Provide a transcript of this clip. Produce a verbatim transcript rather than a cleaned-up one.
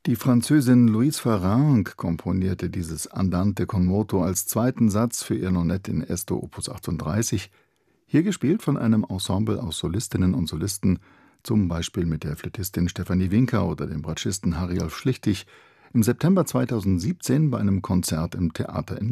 Die Französin Louise Farrenc komponierte dieses Andante con moto als zweiten Satz für ihr Nonet in Esto Opus achtunddreißig, hier gespielt von einem Ensemble aus Solistinnen und Solisten, zum Beispiel mit der Flötistin Stefanie Winker oder dem Bratschisten Harry Olf Schlichtig, im September zweitausendsiebzehn bei einem Konzert im Theater in